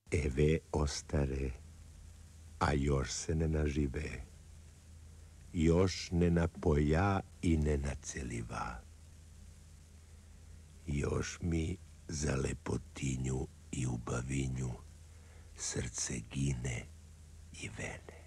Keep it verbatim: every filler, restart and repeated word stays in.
Eve ostare, a još se ne nažive, još ne napoja i ne naceliva. Još mi za lepotinju i ubavinju srce gine i vene.